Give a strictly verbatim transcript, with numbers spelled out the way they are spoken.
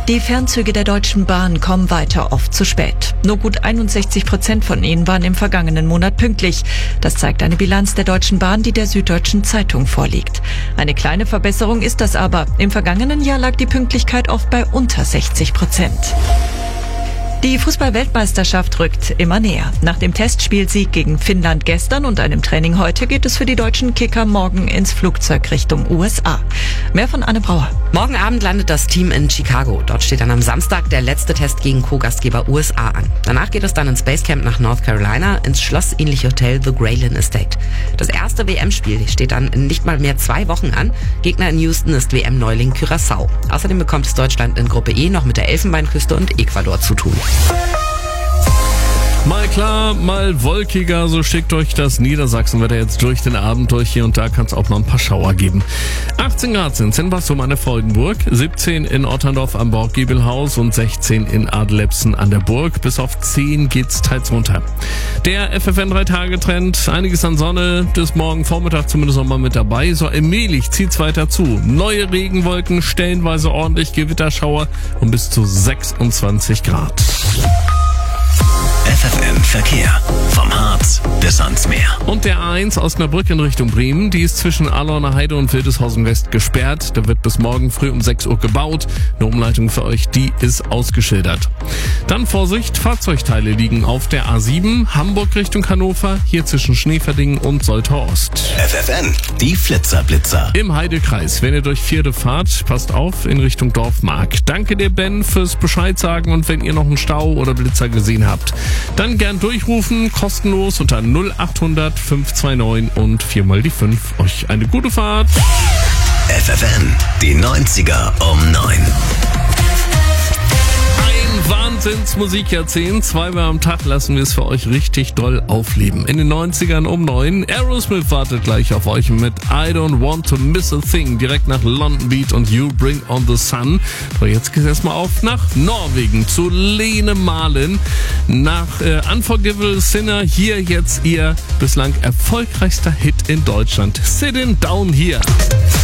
Die Fernzüge der Deutschen Bahn kommen weiter oft zu spät. Nur gut einundsechzig Prozent von ihnen waren im vergangenen Monat pünktlich. Das zeigt eine Bilanz der Deutschen Bahn, die der Süddeutschen Zeitung vorliegt. Eine kleine Verbesserung ist das aber. Im vergangenen Jahr lag die Pünktlichkeit oft bei unter sechzig Prozent. Die Fußball-Weltmeisterschaft rückt immer näher. Nach dem Testspielsieg gegen Finnland gestern und einem Training heute geht es für die deutschen Kicker morgen ins Flugzeug Richtung U S A. Mehr von Anne Brauer. Morgen Abend landet das Team in Chicago. Dort steht dann am Samstag der letzte Test gegen Co-Gastgeber U S A an. Danach geht es dann ins Basecamp nach North Carolina, ins schlossähnliche Hotel The Graylin Estate. Das erste W M-Spiel steht dann in nicht mal mehr zwei Wochen an. Gegner in Houston ist W M-Neuling Curaçao. Außerdem bekommt es Deutschland in Gruppe E noch mit der Elfenbeinküste und Ecuador zu tun. Mal klar, mal wolkiger, so schickt euch das Niedersachsenwetter jetzt durch den Abend durch. Hier und da kann es auch noch ein paar Schauer geben. achtzehn Grad sind es in Wasum an der Freudenburg, siebzehn in Otterndorf am Borggiebelhaus und sechzehn in Adelebsen an der Burg. Bis auf zehn geht's teils runter. Der F F N drei Tage Trend, einiges an Sonne, das morgen Vormittag zumindest noch mal mit dabei. So allmählich zieht's weiter zu. Neue Regenwolken, stellenweise ordentlich Gewitterschauer und bis zu sechsundzwanzig Grad. F F N Verkehr. Vom Harz bis ans Meer. Und der A eins Osnabrück in Richtung Bremen, die ist zwischen Alorner Heide und Wildeshausen West gesperrt. Da wird bis morgen früh um sechs Uhr gebaut. Eine Umleitung für euch, die ist ausgeschildert. Dann Vorsicht, Fahrzeugteile liegen auf der A sieben, Hamburg Richtung Hannover, hier zwischen Schneeverdingen und Soltau Ost. F F N, die Flitzer-Blitzer. Im Heidekreis, wenn ihr durch Vierde fahrt, passt auf in Richtung Dorfmark. Danke dir, Ben, fürs Bescheid sagen und wenn ihr noch einen Stau oder Blitzer gesehen habt, dann gern durchrufen, kostenlos unter null acht hundert fünf zwei neun und viermal die fünf. Euch eine gute Fahrt. F F N, die neunziger um neun. Ein Wahnsinnsmusikjahrzehnt. Zweimal am Tag lassen wir es für euch richtig doll aufleben. In den neunzigern um neun. Aerosmith wartet gleich auf euch mit I Don't Want to Miss a Thing. Direkt nach London Beat und You Bring on the Sun. So, jetzt geht's erstmal auf nach Norwegen zu Lene Marlin. Nach äh, Unforgivable Sinner hier jetzt ihr bislang erfolgreichster Hit in Deutschland. Sitting Down Here.